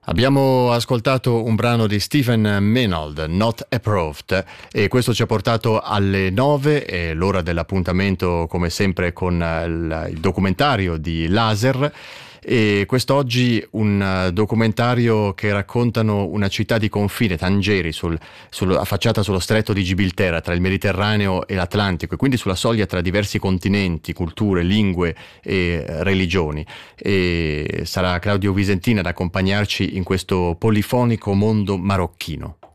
Abbiamo ascoltato un brano di Stephen Menold, Not Approved, e questo ci ha portato alle 9, è l'ora dell'appuntamento come sempre con il documentario di Laser. E quest'oggi un documentario che raccontano una città di confine, Tangeri, affacciata sullo stretto di Gibilterra tra il Mediterraneo e l'Atlantico, e quindi sulla soglia tra diversi continenti, culture, lingue e religioni. E sarà Claudio Visentina ad accompagnarci in questo polifonico mondo marocchino.